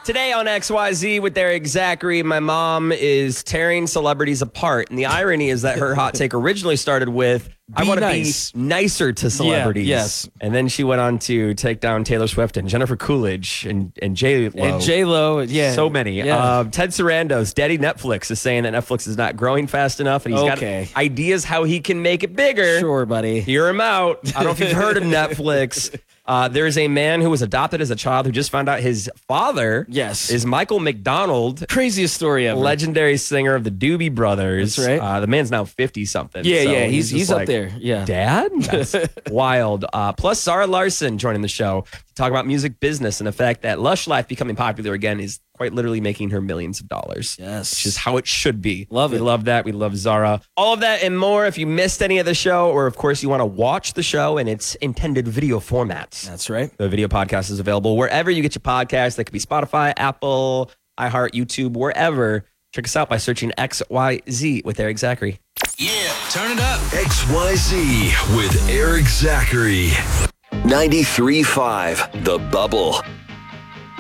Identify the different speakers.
Speaker 1: Today on XYZ with Eric Zachary, my mom is tearing celebrities apart. And the irony is that her hot take originally started with, I want to be nicer to celebrities.
Speaker 2: Yeah, yes.
Speaker 1: And then she went on to take down Taylor Swift and Jennifer Coolidge and J-Lo.
Speaker 2: And J-Lo, yeah.
Speaker 1: So many.
Speaker 2: Yeah.
Speaker 1: Ted Sarandos, Daddy Netflix, is saying that Netflix is not growing fast enough. And he's got ideas how he can make it bigger.
Speaker 2: Sure, buddy.
Speaker 1: Hear him out. I don't know if you've heard of Netflix. There is a man who was adopted as a child who just found out his father is Michael McDonald.
Speaker 2: Craziest story ever.
Speaker 1: Legendary singer of the Doobie Brothers.
Speaker 2: That's right.
Speaker 1: The man's now 50-something.
Speaker 2: Yeah,
Speaker 1: so
Speaker 2: yeah. He's up
Speaker 1: like,
Speaker 2: there. Yeah.
Speaker 1: Dad? That's wild. Plus, Zara Larson joining the show to talk about music business and the fact that Lush Life becoming popular again is quite literally making her millions of dollars.
Speaker 2: Yes.
Speaker 1: Which is how it should be.
Speaker 2: We
Speaker 1: love that. We love Zara. All of that and more. If you missed any of the show, or of course you want to watch the show in its intended video format.
Speaker 2: That's right.
Speaker 1: The video podcast is available wherever you get your podcasts. That could be Spotify, Apple, iHeart, YouTube, wherever. Check us out by searching XYZ with Eric Zachary.
Speaker 3: Yeah, turn it up.
Speaker 4: XYZ with Eric Zachary. 93.5 The Bubble.